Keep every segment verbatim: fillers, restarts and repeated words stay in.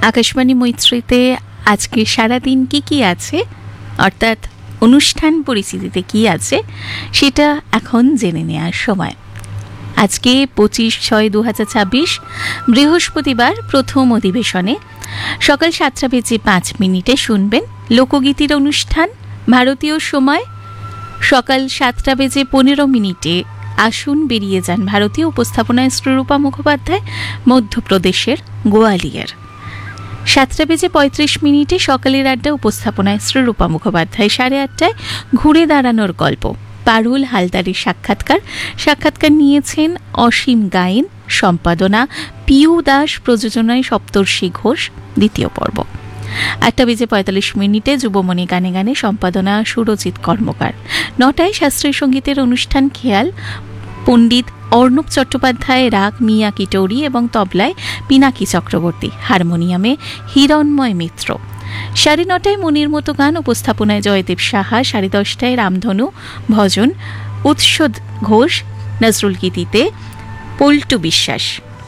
আকাশবাণী মৈত্রীতে আজকে সারাদিন কি কি আছে, অর্থাৎ অনুষ্ঠান পরিস্থিতিতে কি আছে সেটা এখন জেনে নেওয়ার সময়। আজকে পঁচিশ ছয় দু হাজার ছাব্বিশ বৃহস্পতিবার প্রথম অধিবেশনে সকাল সাতটা বেজে পাঁচ মিনিটে শুনবেন লোকগীতির অনুষ্ঠান। ভারতীয় সময় সকাল সাতটা বেজে পনেরো মিনিটে আসুন বেরিয়ে যান ভারতীয় উপস্থাপনায় শ্রীরূপা মুখোপাধ্যায়, মধ্যপ্রদেশের গোয়ালিয়র। সাতটা বেজে পঁয়ত্রিশ মিনিটে সকালের আড্ডা উপস্থাপনায় শ্রীরূপা মুখোপাধ্যায়। সাড়ে আটটায় ঘুরে দাঁড়ানোর গল্প, পারুল হালদারের সাক্ষাৎকার সাক্ষাৎকার নিয়েছেন অসীম গায়েন, সম্পাদনা পিউ দাস, প্রযোজনায় সপ্তর্ষি ঘোষ, দ্বিতীয় পর্ব। আটটা বেজে পঁয়তাল্লিশ মিনিটে যুবমণি গানে গানে, সম্পাদনা সুরজিৎ কর্মকার। নটায় শাস্ত্রীয় সঙ্গীতের অনুষ্ঠান খেয়াল, পণ্ডিত অর্ণব চট্টোপাধ্যায় রাগ, মিয়া কিটোরি এবং তবলায় পিনাকি চক্রবর্তী, হারমোনিয়ামে হিরণময় মিত্র। সাড়ে নটায় মনির মতো গান, উপস্থাপনায় জয়দেব সাহা। সাড়ে দশটায় রামধনু ভজন, উৎসদ ঘোষ, নজরুল গীতিতে পল্টু বিশ্বাস।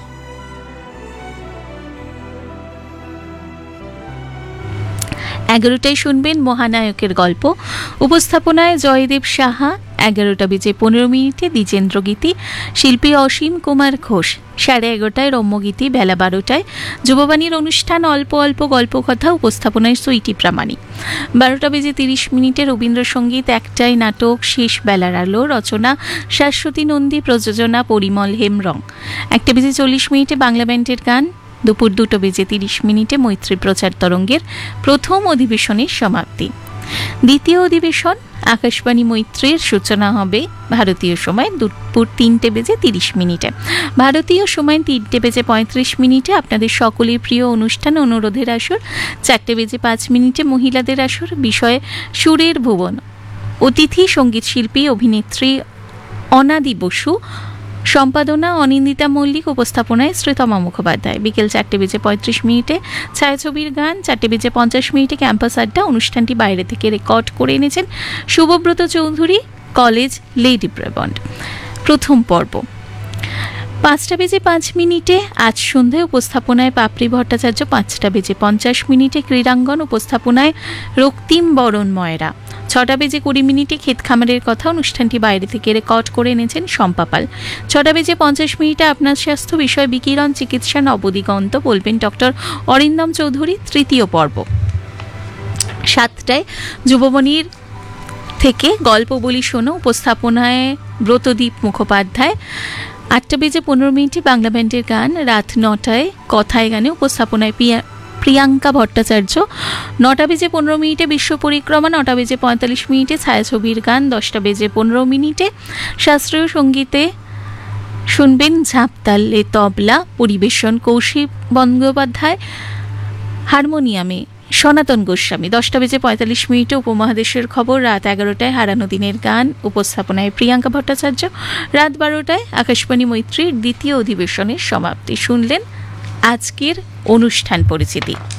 এগারোটায় শুনবেন মহানায়কের গল্প, উপস্থাপনায় জয়দেব সাহা। এগারোটা বেজে পনেরো মিনিটে দ্বিজেন্দ্র গীতি, শিল্পী অসীম কুমার ঘোষ। সাড়ে এগারোটায় রম্যগীতি। বেলা বারোটায় যুববাণীর অনুষ্ঠান অল্প অল্প গল্পকথা, উপস্থাপনায় সুইটি প্রামাণিক। বারোটা বেজে তিরিশ মিনিটে রবীন্দ্রসঙ্গীত। একটাই নাটক শেষ বেলার আলো, রচনা শাশ্বতী নন্দী, প্রযোজনা পরিমল হেমরং। একটা বেজে চল্লিশ মিনিটে বাংলা ব্যান্ডের গান। দুপুর দুটো বেজে তিরিশ মিনিটে মৈত্রী প্রচার তরঙ্গের প্রথম অধিবেশনের সমাপ্তি। দ্বিতীয় অধিবেশন আকাশবাণী মৈত্রীর সূচনা হবে ভারতীয় সময় দুপুর তিনটে বেজে তিরিশ মিনিটে। ভারতীয় সময় তিনটে বেজে পঁয়ত্রিশ মিনিটে আপনাদের সকলের প্রিয় অনুষ্ঠান অনুরোধের আসর। চারটে বেজে পাঁচ মিনিটে মহিলাদের আসর, বিষয় সুরের ভুবন। অতিথি সঙ্গীত শিল্পী অভিনেত্রী অনাদি বসু, সম্পাদনা অনিন্দিতা মল্লিক, উপস্থাপনায় শ্রীতমা মুখোপাধ্যায়। বিকেল চারটে বেজে পঁয়ত্রিশ মিনিটে ছায়াছবির গান। চারটে বেজে পঞ্চাশ মিনিটে ক্যাম্পাস আড্ডা। অনুষ্ঠানটি বাইরে থেকে রেকর্ড করে এনেছেন শুভব্রত চৌধুরী, কলেজ লেডি ব্রেবন্ড। প্রথম পর্ব। পাঁচটা বেজে পাঁচ মিনিটে আজ সন্ধ্যায় উপস্থাপনায় পাপড়ি ভট্টাচার্য। পাঁচটা বেজে পঞ্চাশ মিনিটে ক্রীড়াঙ্গন, উপস্থাপনায় রক্তিম বরণ ময়রা। ছটা বেজে কুড়ি মিনিটে ক্ষেত খামারের কথা, অনুষ্ঠানটি বাইরে থেকে রেকর্ড করে এনেছেন শম্পাপাল। ছটা বেজে পঞ্চাশ মিনিটে আপনার স্বাস্থ্য বিষয় বিকিরণ চিকিৎসা নবদিগন্ত, বলবেন ডক্টর অরিন্দম চৌধুরী, তৃতীয় পর্ব। সাতটায় যুবমণির থেকে গল্প বলি শোনো, উপস্থাপনায় ব্রতদীপ মুখোপাধ্যায়। আটটা বেজে পনেরো মিনিটে বাংলা ব্যান্ডের গান। রাত নটায় কথায় গানে, উপস্থাপনায় পিয়া প্রিয়াঙ্কা ভট্টাচার্য। নটা বেজে পনেরো মিনিটে বিশ্ব পরিক্রমা। নটা বেজে পঁয়তাল্লিশ মিনিটে ছায়াছবির গান। দশটা বেজে পনেরো মিনিটে শাস্ত্রীয় সঙ্গীতে শুনবেন ঝাঁপতালে তবলা, পরিবেশন কৌশিক বন্দ্যোপাধ্যায়, হারমোনিয়ামে সনাতন গোস্বামী। দশটা বেজে পঁয়তাল্লিশ মিনিটে উপমহাদেশের খবর। রাত এগারোটায় হারানো দিনের গান, উপস্থাপনায় প্রিয়াঙ্কা ভট্টাচার্য। রাত বারোটায় আকাশবাণী মৈত্রীর দ্বিতীয় অধিবেশনের সমাপ্তি। শুনলেন আজকের অনুষ্ঠান পরিচিতি।